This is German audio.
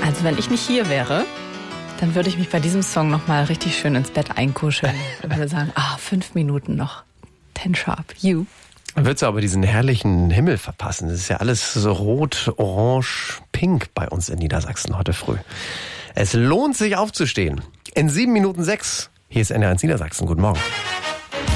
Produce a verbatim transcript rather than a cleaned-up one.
Also wenn ich nicht hier wäre, dann würde ich mich bei diesem Song nochmal richtig schön ins Bett einkuscheln. Und würde sagen, ah, fünf Minuten noch. Ten sharp, you. Dann würdest du aber diesen herrlichen Himmel verpassen. Das ist ja alles so rot, orange, pink bei uns in Niedersachsen heute früh. Es lohnt sich aufzustehen. In sieben Minuten sechs. Hier ist N R eins Niedersachsen. Guten Morgen.